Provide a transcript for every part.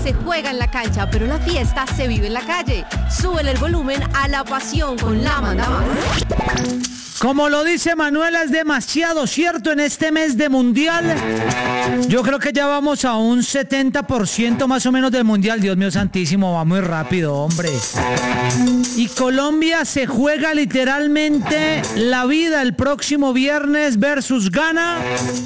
se juega en la cancha, pero la fiesta se vive en la calle. Súbele el volumen a la pasión con La Manda Más. Como lo dice Manuela, es demasiado cierto en este mes de Mundial. Yo creo que ya vamos a un 70% más o menos del Mundial. Dios mío santísimo, va muy rápido, hombre. Y Colombia se juega literalmente la vida el próximo viernes versus Ghana,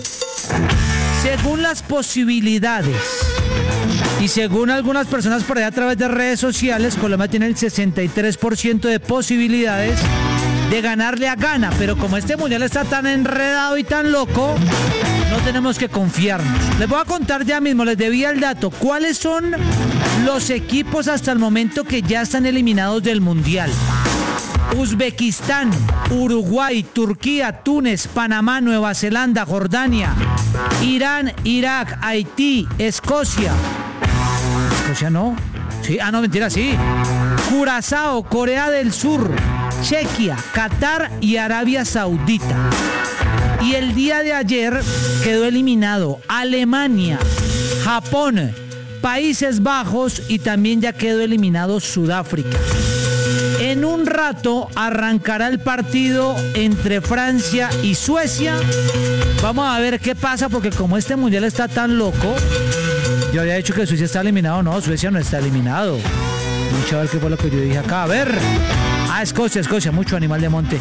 según las posibilidades. Y según algunas personas por ahí a través de redes sociales, Colombia tiene el 63% de posibilidades de ganarle a Ghana, pero como este mundial está tan enredado y tan loco, no tenemos que confiarnos. Les voy a contar ya mismo, les debía el dato, cuáles son los equipos hasta el momento que ya están eliminados del mundial. Uzbekistán, Uruguay, Turquía, Túnez, Panamá, Nueva Zelanda, Jordania, Irán, Irak, Haití, Escocia. ¿Escocia no? Sí, no, mentira, sí. Curazao, Corea del Sur, Chequia, Qatar y Arabia Saudita. Y el día de ayer quedó eliminado Alemania, Japón, Países Bajos y también ya quedó eliminado Sudáfrica. En un rato arrancará el partido entre Francia y Suecia. Vamos a ver qué pasa porque como este mundial está tan loco, yo había dicho que Suecia está eliminado. No, Suecia no está eliminado. Mucho a ver qué fue lo que yo dije acá. A ver. Escocia, mucho animal de monte.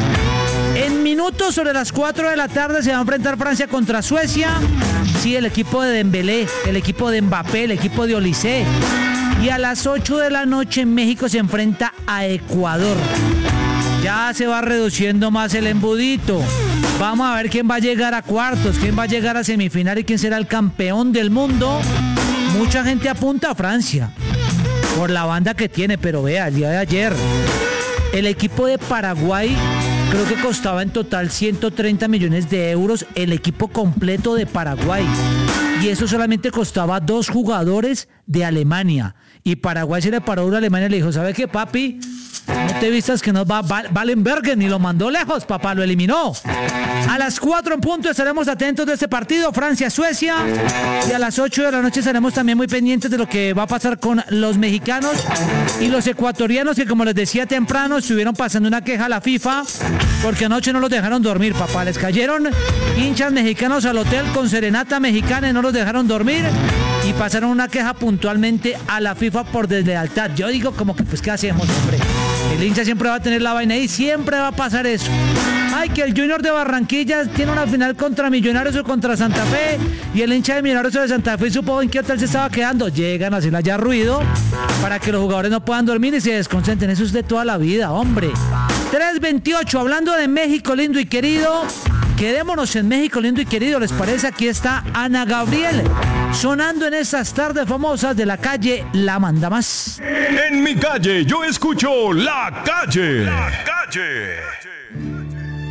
En minutos sobre las 4 de la tarde se va a enfrentar Francia contra Suecia. Sí, el equipo de Dembélé, el equipo de Mbappé, el equipo de Olise. Y a las 8 de la noche México se enfrenta a Ecuador. Ya se va reduciendo más el embudito. Vamos a ver quién va a llegar a cuartos, quién va a llegar a semifinal y quién será el campeón del mundo. Mucha gente apunta a Francia por la banda que tiene, pero vea, el día de ayer el equipo de Paraguay creo que costaba en total 130 millones de euros el equipo completo de Paraguay. Y eso solamente costaba 2 jugadores de Alemania. Y Paraguay se le paró a una Alemania y le dijo, ¿sabe qué, papi? No te vistas que nos va Wallenbergen y lo mandó lejos, papá, lo eliminó. A las 4 en punto estaremos atentos de este partido, Francia-Suecia. Y a las 8 de la noche estaremos también muy pendientes de lo que va a pasar con los mexicanos y los ecuatorianos que, como les decía temprano, estuvieron pasando una queja a la FIFA porque anoche no los dejaron dormir, papá. Les cayeron hinchas mexicanos al hotel con serenata mexicana y no los dejaron dormir y pasaron una queja puntualmente a la FIFA por deslealtad. Yo digo como que pues ¿qué hacemos, hombre? El hincha siempre va a tener la vaina ahí, siempre va a pasar eso. Ay, que el Junior de Barranquilla tiene una final contra Millonarios o contra Santa Fe y el hincha de Millonarios o de Santa Fe supo en qué hotel se estaba quedando. Llegan a hacerle allá ruido para que los jugadores no puedan dormir y se desconcentren. Eso es de toda la vida, hombre. 3:28, hablando de México lindo y querido. Quedémonos en México lindo y querido, ¿les parece? Aquí está Ana Gabriel, sonando en estas tardes famosas de la calle La Manda Más. En mi calle yo escucho La Calle. La Calle.